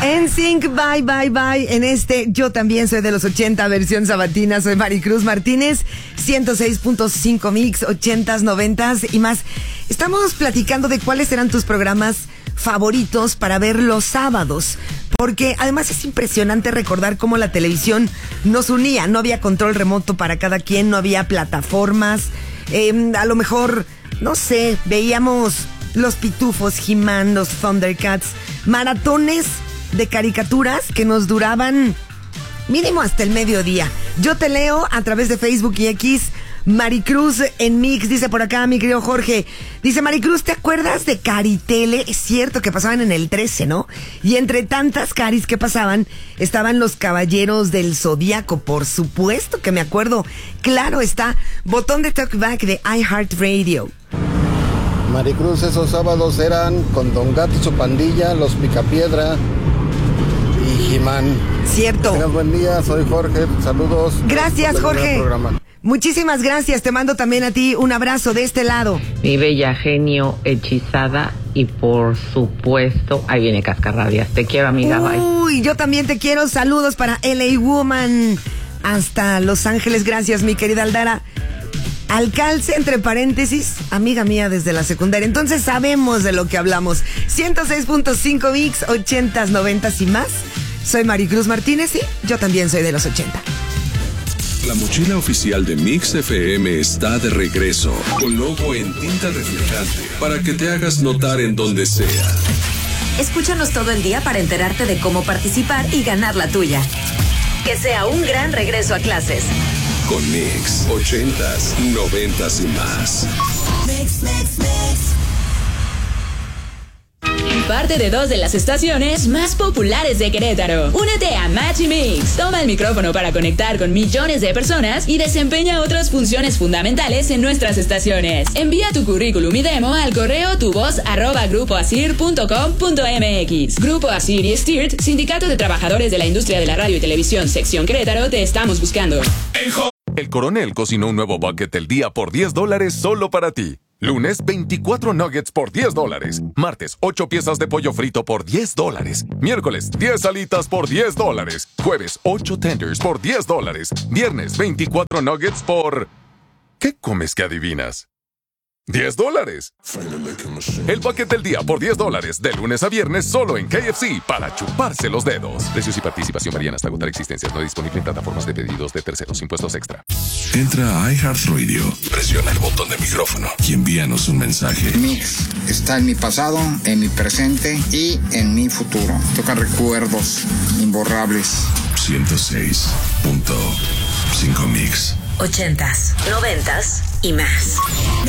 NSYNC, bye, bye, bye. En Yo también soy de los 80, versión sabatina. Soy Maricruz Martínez, 106.5 Mix, 80s, 90s y más. Estamos platicando de cuáles eran tus programas favoritos para ver los sábados. Porque además es impresionante recordar cómo la televisión nos unía. No había control remoto para cada quien, no había plataformas. A lo mejor, no sé, veíamos los Pitufos, He-Man, los Thundercats, maratones de caricaturas que nos duraban mínimo hasta el mediodía. Yo te leo a través de Facebook y X. Maricruz en Mix, dice por acá mi querido Jorge. Dice Maricruz, ¿te acuerdas de Caritele? Es cierto que pasaban en el 13, ¿no? Y entre tantas caris que pasaban, estaban los Caballeros del Zodíaco. Por supuesto que me acuerdo. Claro está, botón de talkback de iHeartRadio. Maricruz, esos sábados eran con Don Gato y su pandilla, los Picapiedra y He-Man. Cierto. Tengas buen día, soy Jorge, saludos. Gracias, Jorge. Muchísimas gracias, te mando también a ti un abrazo de este lado. Mi bella genio hechizada y por supuesto, ahí viene Cascarrabias. Te quiero, amiga, bye. Uy, yo también te quiero, saludos para LA Woman hasta Los Ángeles, gracias mi querida Aldara. Alcalce, entre paréntesis, amiga mía desde la secundaria. Entonces sabemos de lo que hablamos. 106.5 Mix, 80s, 90s y más. Soy Maricruz Martínez y yo también soy de los 80. La mochila oficial de Mix FM está de regreso, con logo en tinta reflejante, para que te hagas notar en donde sea. Escúchanos todo el día para enterarte de cómo participar y ganar la tuya. Que sea un gran regreso a clases. Con Mix, 80s, 90s y más. Mix, mix, mix. Parte de 2 de las estaciones más populares de Querétaro. Únete a Match y Mix. Toma el micrófono para conectar con millones de personas y desempeña otras funciones fundamentales en nuestras estaciones. Envía tu currículum y demo al correo tuvoz@grupoasir.com.mx. Grupo Asir y Stirt, Sindicato de Trabajadores de la Industria de la Radio y Televisión, Sección Querétaro, te estamos buscando. El Coronel cocinó un nuevo bucket del día por $10 solo para ti. Lunes, 24 nuggets por $10. Martes, 8 piezas de pollo frito por $10. Miércoles, 10 alitas por $10. Jueves, 8 tenders por $10. Viernes, 24 nuggets por... ¿Qué comes que adivinas? $10. El paquete del día por $10, de lunes a viernes solo en KFC para chuparse los dedos. Precios y participación varían hasta agotar existencias. No disponible en plataformas de pedidos de terceros, impuestos extra. Entra a iHeartRadio, presiona el botón de micrófono y envíanos un mensaje. Mix está en mi pasado, en mi presente y en mi futuro. Toca recuerdos imborrables. 106.5 Mix. 80s, 90s y más.